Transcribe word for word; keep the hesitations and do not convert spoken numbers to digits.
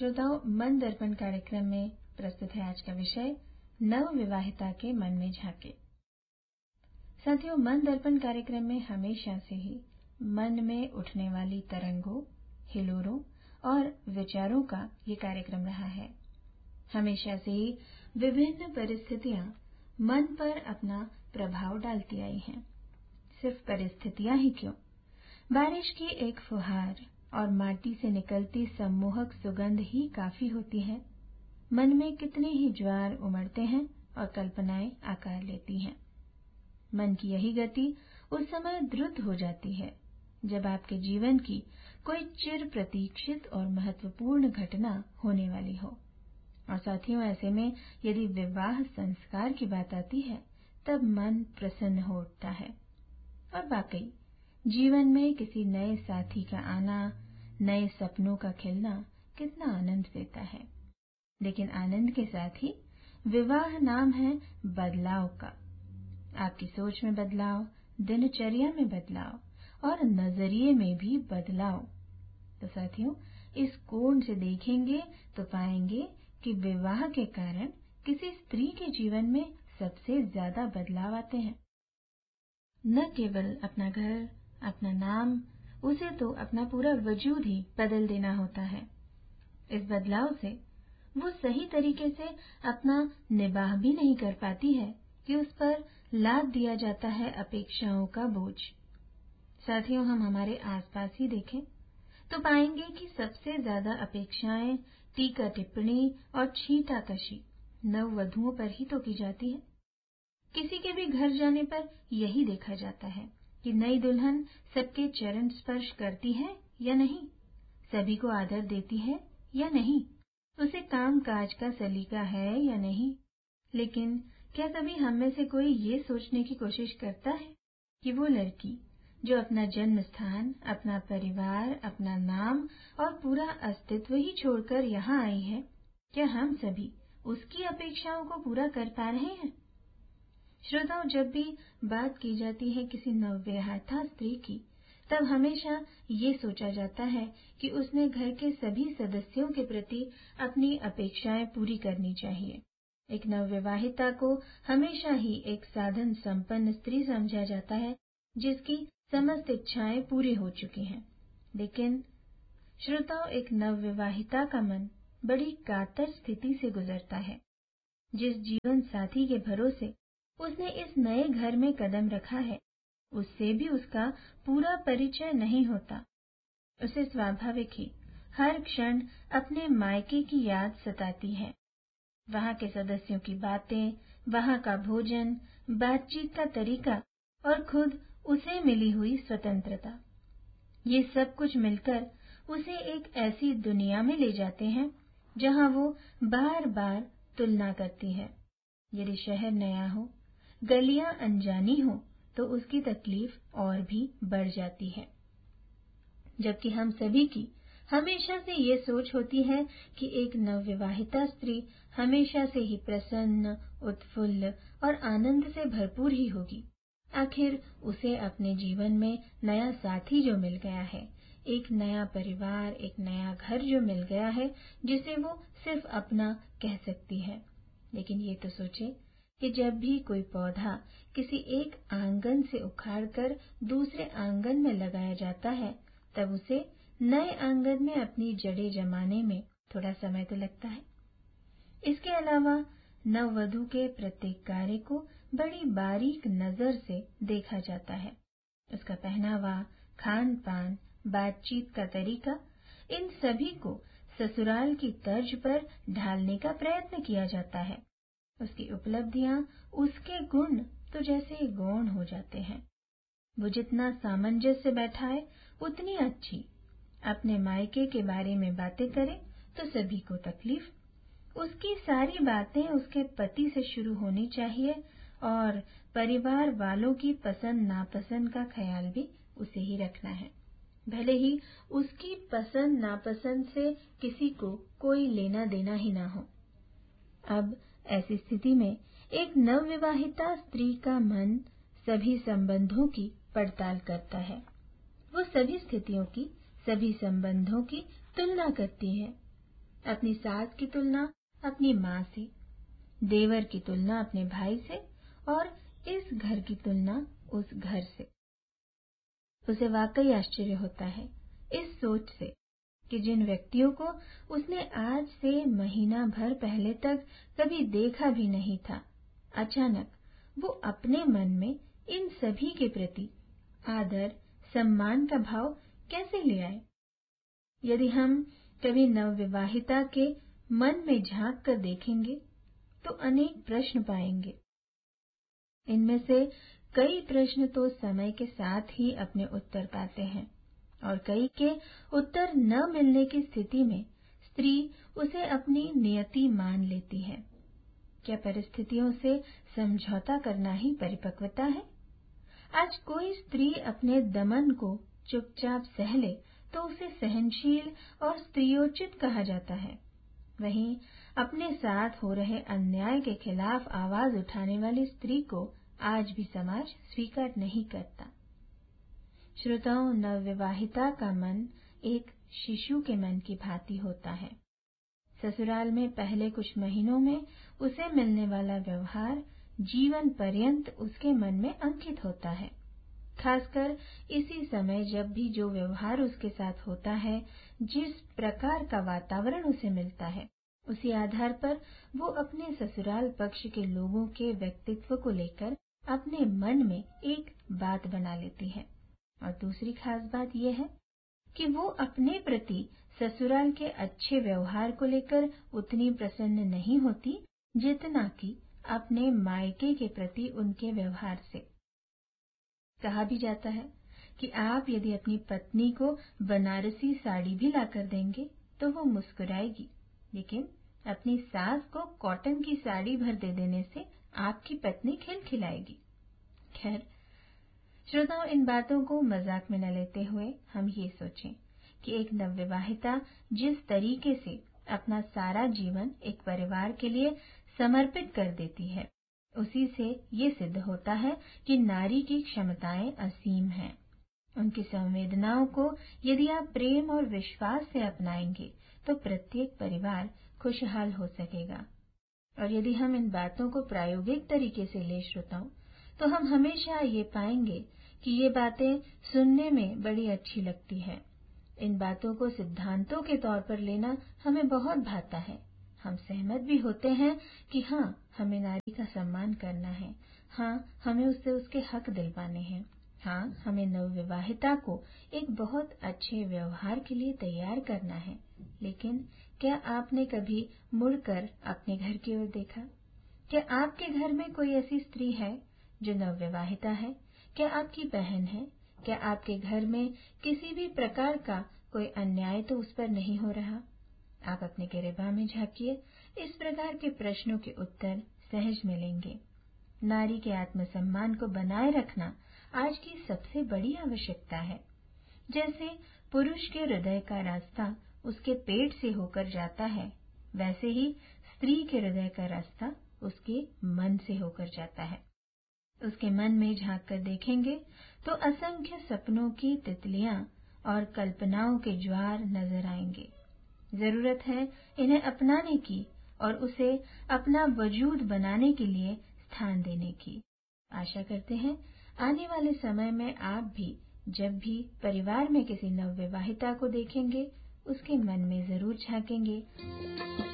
श्रोताओं, मन दर्पण कार्यक्रम में प्रस्तुत है आज का विषय नव विवाहिता के मन में झांके। साथियों, मन दर्पण कार्यक्रम में हमेशा से ही मन में उठने वाली तरंगों, हिलोरों और विचारों का ये कार्यक्रम रहा है। हमेशा से ही विभिन्न परिस्थितियां मन पर अपना प्रभाव डालती आई हैं। सिर्फ परिस्थितियां ही क्यों, बारिश की एक फुहार और माटी से निकलती सम्मोहक सुगंध ही काफी होती है। मन में कितने ही ज्वार उमड़ते हैं और कल्पनाएं आकार लेती हैं। मन की यही गति उस समय द्रुत हो जाती है जब आपके जीवन की कोई चिर प्रतीक्षित और महत्वपूर्ण घटना होने वाली हो। और साथियों, ऐसे में यदि विवाह संस्कार की बात आती है तब मन प्रसन्न हो उठता है। और वाकई जीवन में किसी नए साथी का आना, नए सपनों का खिलना कितना आनंद देता है। लेकिन आनंद के साथ ही विवाह नाम है बदलाव का। आपकी सोच में बदलाव, दिनचर्या में बदलाव और नजरिए में भी बदलाव। तो साथियों, इस कोण से देखेंगे तो पाएंगे कि विवाह के कारण किसी स्त्री के जीवन में सबसे ज्यादा बदलाव आते हैं। न केवल अपना घर, अपना नाम, उसे तो अपना पूरा वजूद ही बदल देना होता है। इस बदलाव से वो सही तरीके से अपना निबाह भी नहीं कर पाती है कि उस पर लाद दिया जाता है अपेक्षाओं का बोझ। साथियों, हम हमारे आसपास ही देखें तो पाएंगे कि सबसे ज्यादा अपेक्षाएं टीका टिप्पणी और छींटाकशी नववधुओं पर ही तो की जाती है। किसी के भी घर जाने पर यही देखा जाता है कि नई दुल्हन सबके चरण स्पर्श करती है या नहीं, सभी को आदर देती है या नहीं, उसे काम काज का सलीका है या नहीं। लेकिन क्या कभी हम में से कोई ये सोचने की कोशिश करता है कि वो लड़की जो अपना जन्म स्थान, अपना परिवार, अपना नाम और पूरा अस्तित्व ही छोड़कर यहाँ आई है, क्या हम सभी उसकी अपेक्षाओं को पूरा कर पा रहे हैं? श्रोताओं, जब भी बात की जाती है किसी नवविवाहिता स्त्री की, तब हमेशा ये सोचा जाता है कि उसने घर के सभी सदस्यों के प्रति अपनी अपेक्षाएं पूरी करनी चाहिए। एक नवविवाहिता को हमेशा ही एक साधन संपन्न स्त्री समझा जाता है जिसकी समस्त इच्छाएं पूरी हो चुकी हैं। लेकिन श्रोताओं, एक नवविवाहिता का मन बड़ी कातर स्थिति से गुजरता है। जिस जीवन साथी के भरोसे उसने इस नए घर में कदम रखा है, उससे भी उसका पूरा परिचय नहीं होता। उसे स्वाभाविक ही हर क्षण अपने मायके की याद सताती है। वहां के सदस्यों की बातें, वहां का भोजन, बातचीत का तरीका और खुद उसे मिली हुई स्वतंत्रता, ये सब कुछ मिलकर उसे एक ऐसी दुनिया में ले जाते हैं जहां वो बार बार तुलना करती है। यदि शहर नया हो, गलियां अनजानी हो, तो उसकी तकलीफ और भी बढ़ जाती है। जबकि हम सभी की हमेशा से ये सोच होती है कि एक नवविवाहिता स्त्री हमेशा से ही प्रसन्न, उत्फुल्ल और आनंद से भरपूर ही होगी। आखिर उसे अपने जीवन में नया साथी जो मिल गया है, एक नया परिवार, एक नया घर जो मिल गया है, जिसे वो सिर्फ अपना कह सकती है। लेकिन ये तो सोचे कि जब भी कोई पौधा किसी एक आंगन से उखाड़कर दूसरे आंगन में लगाया जाता है, तब उसे नए आंगन में अपनी जड़ें जमाने में थोड़ा समय तो लगता है। इसके अलावा नववधु के प्रत्येक कार्य को बड़ी बारीक नजर से देखा जाता है। उसका पहनावा, खान पान, बातचीत का तरीका, इन सभी को ससुराल की तर्ज पर ढालने का प्रयत्न किया जाता है। उसकी उपलब्धियां, उसके गुण तो जैसे गौण हो जाते हैं। वो जितना सामंजस्य बैठाए उतनी अच्छी। अपने मायके के बारे में बातें करे तो सभी को तकलीफ। उसकी सारी बातें उसके पति से शुरू होनी चाहिए और परिवार वालों की पसंद नापसंद का ख्याल भी उसे ही रखना है, भले ही उसकी पसंद नापसंद से किसी को कोई लेना देना ही ना हो। अब ऐसी स्थिति में एक नवविवाहिता स्त्री का मन सभी संबंधों की पड़ताल करता है। वो सभी स्थितियों की, सभी संबंधों की तुलना करती है। अपनी सास की तुलना अपनी माँ से, देवर की तुलना अपने भाई से और इस घर की तुलना उस घर से। उसे वाकई आश्चर्य होता है इस सोच से कि जिन व्यक्तियों को उसने आज से महीना भर पहले तक कभी देखा भी नहीं था, अचानक वो अपने मन में इन सभी के प्रति आदर, सम्मान का भाव कैसे ले आए। यदि हम कभी नवविवाहिता के मन में झांक कर देखेंगे तो अनेक प्रश्न पाएंगे। इनमें से कई प्रश्न तो समय के साथ ही अपने उत्तर पाते हैं और कई के उत्तर न मिलने की स्थिति में स्त्री उसे अपनी नियति मान लेती है। क्या परिस्थितियों से समझौता करना ही परिपक्वता है? आज कोई स्त्री अपने दमन को चुपचाप सह ले तो उसे सहनशील और स्त्रियोचित कहा जाता है। वहीं अपने साथ हो रहे अन्याय के खिलाफ आवाज उठाने वाली स्त्री को आज भी समाज स्वीकार नहीं करता। श्रोताओं, नवविवाहिता का मन एक शिशु के मन की भांति होता है। ससुराल में पहले कुछ महीनों में उसे मिलने वाला व्यवहार जीवन पर्यंत उसके मन में अंकित होता है। खासकर इसी समय जब भी जो व्यवहार उसके साथ होता है, जिस प्रकार का वातावरण उसे मिलता है, उसी आधार पर वो अपने ससुराल पक्ष के लोगों के व्यक्तित्व को लेकर अपने मन में एक बात बना लेती है। और दूसरी खास बात यह है कि वो अपने प्रति ससुराल के अच्छे व्यवहार को लेकर उतनी प्रसन्न नहीं होती जितना कि अपने मायके के प्रति उनके व्यवहार से। कहा भी जाता है कि आप यदि अपनी पत्नी को बनारसी साड़ी भी लाकर देंगे तो वो मुस्कुराएगी, लेकिन अपनी सास को कॉटन की साड़ी भर दे देने से आपकी पत्नी खिलखिलाएगी। खैर श्रोताओं, इन बातों को मजाक में न लेते हुए हम ये सोचें कि एक नवविवाहिता जिस तरीके से अपना सारा जीवन एक परिवार के लिए समर्पित कर देती है, उसी से ये सिद्ध होता है कि नारी की क्षमताएं असीम हैं। उनकी संवेदनाओं को यदि आप प्रेम और विश्वास से अपनाएंगे तो प्रत्येक परिवार खुशहाल हो सकेगा। और यदि हम इन बातों को प्रायोगिक तरीके से ले श्रोताओं, तो हम हमेशा ये पाएंगे कि ये बातें सुनने में बड़ी अच्छी लगती है। इन बातों को सिद्धांतों के तौर पर लेना हमें बहुत भाता है। हम सहमत भी होते हैं कि हाँ, हमें नारी का सम्मान करना है, हाँ, हमें उससे उसके हक दिलवाने हैं, हाँ, हमें नवविवाहिता को एक बहुत अच्छे व्यवहार के लिए तैयार करना है। लेकिन क्या आपने कभी मुड़कर अपने घर की ओर देखा? क्या आपके घर में कोई ऐसी स्त्री है जो नवविवाहिता है? क्या आपकी बहन है? क्या आपके घर में किसी भी प्रकार का कोई अन्याय तो उस पर नहीं हो रहा? आप अपने गिरेबान में झांकिए, इस प्रकार के प्रश्नों के उत्तर सहज मिलेंगे। नारी के आत्मसम्मान को बनाए रखना आज की सबसे बड़ी आवश्यकता है। जैसे पुरुष के हृदय का रास्ता उसके पेट से होकर जाता है, वैसे ही स्त्री के हृदय का रास्ता उसके मन से होकर जाता है। उसके मन में झांक कर देखेंगे तो असंख्य सपनों की तितलियां और कल्पनाओं के ज्वार नजर आएंगे। जरूरत है इन्हें अपनाने की और उसे अपना वजूद बनाने के लिए स्थान देने की। आशा करते हैं आने वाले समय में आप भी जब भी परिवार में किसी नवविवाहिता को देखेंगे, उसके मन में जरूर झांकेंगे।